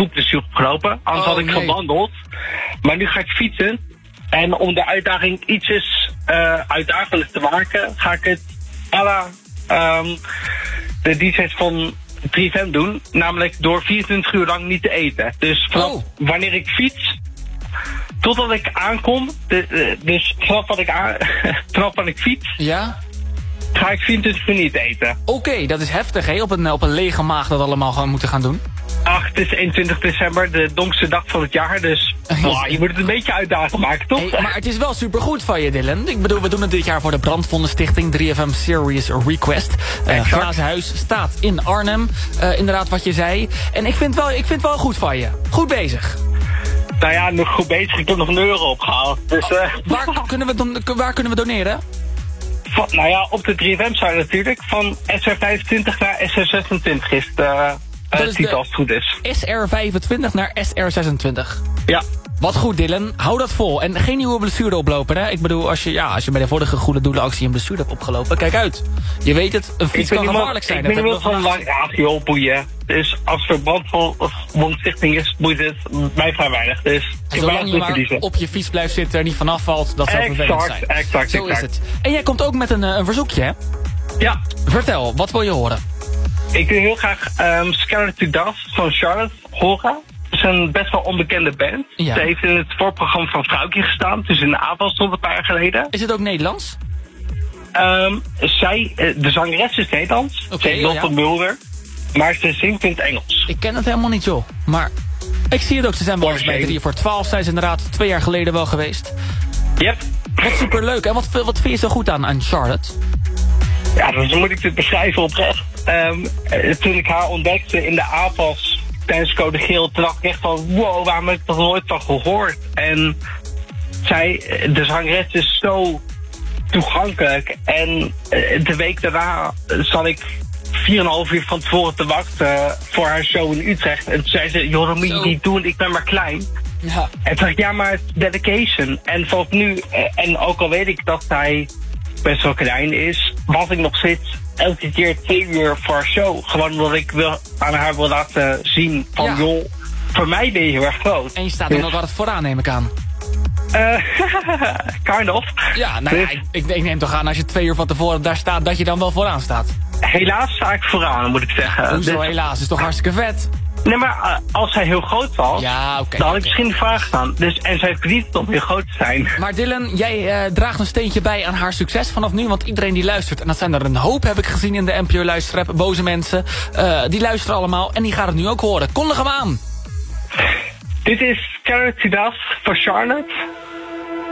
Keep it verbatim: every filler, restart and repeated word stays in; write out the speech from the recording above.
voetblessure opgelopen. Anders Oh, had ik nee. gewandeld. Maar nu ga ik fietsen. En om de uitdaging ietsjes uh, uitdagender te maken, ga ik het à la um, de D J's van drie F M doen. Namelijk door vierentwintig uur lang niet te eten. Dus vanaf Oh. wanneer ik fiets, totdat ik aankom, de, de, dus vanaf wat ik aan, vanaf wat ik fiets, Ja? ga ik vierentwintig uur niet eten. Oké, okay, dat is heftig, hè? Op een, op een lege maag dat allemaal gaan moeten gaan doen. Ach, het is eenentwintig december, de donkste dag van het jaar, dus wow, je moet het een beetje uitdagend maken, toch? Hey, maar het is wel supergoed van je, Dylan. Ik bedoel, we doen het dit jaar voor de Brandwondenstichting drie F M Serious Request. Uh, Glazen Huis staat in Arnhem, uh, inderdaad wat je zei. En ik vind, wel, ik vind wel goed van je. Goed bezig. Nou ja, nog goed bezig, ik heb nog een euro opgehaald. Dus, uh, waar, kunnen we don- waar kunnen we doneren? Van, nou ja, op de drie F M-site natuurlijk. Van S R vijfentwintig naar S R zesentwintig is het uh, uh, titel als het goed is. S R vijfentwintig naar S R zesentwintig. Ja. Wat goed, Dylan. Hou dat vol. En geen nieuwe blessure oplopen, hè? Ik bedoel, als je, ja, als je bij de vorige goede doelenactie een blessure hebt opgelopen, kijk uit. Je weet het, een fiets kan gevaarlijk zijn. Ik ben iemand van lang, ja, joh, boeien. Dus als er brandwondstichting is, boeit het mij vrij weinig. Dus en zolang je maar op je fiets blijft zitten en niet vanaf valt, dat zou vervelend zijn. Exact, exact, Zo is het. En jij komt ook met een, een verzoekje, hè? Ja. Vertel, wat wil je horen? Ik wil heel graag um, Scared to Dust van Charlotte horen. Het is een best wel onbekende band. Ja. Ze heeft in het voorprogramma van Vrouwtje gestaan. Dus in de avond stond een paar jaar geleden. Is het ook Nederlands? Um, zij, de zangeres is Nederlands. Oké, ze heet Lotte ja. Mulder. Maar ze zingt in het Engels. Ik ken het helemaal niet, joh. Maar ik zie het ook. Ze zijn wel eens bij drie voor twaalf. Zijn ze inderdaad twee jaar geleden wel geweest. Yep. Wat superleuk. En wat, wat vind je zo goed aan, aan Charlotte? Ja, dan moet ik het beschrijven oprecht. Um, toen ik haar ontdekte in de A P A S tijdens Code Geel, toen dacht ik echt van, wow, waarom heb ik dat nooit van gehoord? En zij, de zangeres is zo toegankelijk. En de week daarna zat ik vier en een half uur van tevoren te wachten voor haar show in Utrecht. En toen zei ze, joh, dat moet je niet doen, ik ben maar klein. Ja. En toen dacht ik, ja, maar dedication. En vanaf nu, en ook al weet ik dat zij best wel klein is, was ik nog steeds elke keer twee uur voor haar show. Gewoon omdat ik wil, aan haar wil laten zien van, ja. joh, voor mij ben je heel erg groot. En je staat er dus nog altijd vooraan, neem ik aan. Uh, kind of. Ja, nou ja, ik, ik, ik neem toch aan als je twee uur van tevoren daar staat, dat je dan wel vooraan staat. Helaas sta ik vooraan, moet ik zeggen. Hoezo dus, helaas? Is toch hartstikke vet? Nee, maar uh, als hij heel groot was, ja, okay, dan had okay. ik misschien de vraag staan. Dus, en zij verdient om heel groot te zijn. Maar Dylan, jij uh, draagt een steentje bij aan haar succes vanaf nu. Want iedereen die luistert, en dat zijn er een hoop, heb ik gezien in de N P O-luisterrap, boze mensen. Uh, die luisteren allemaal en die gaan het nu ook horen. Kondig hem aan. Dit is Charity Das voor Charlotte.